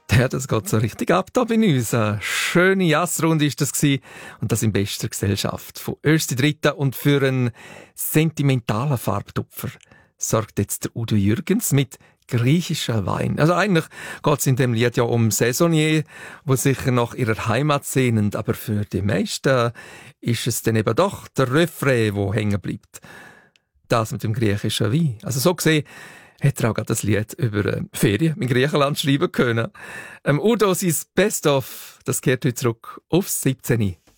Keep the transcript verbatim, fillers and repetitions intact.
Ja, das geht so richtig ab da bei uns. Eine schöne Jassrunde war das gewesen. Und das in bester Gesellschaft. Von Östi Dritta und für einen sentimentalen Farbtupfer sorgt jetzt der Udo Jürgens mit griechischer Wein. Also eigentlich geht es in dem Lied ja um Saisonier, die sich nach ihrer Heimat sehnen. Aber für die meisten ist es dann eben doch der Refrain, der hängen bleibt. Das mit dem griechischen Wein. Also so gesehen hätte er auch gerade das Lied über äh, Ferien in Griechenland schreiben können. Ähm, Udo, sein Best-of, das kehrt heute zurück aufs siebzehn.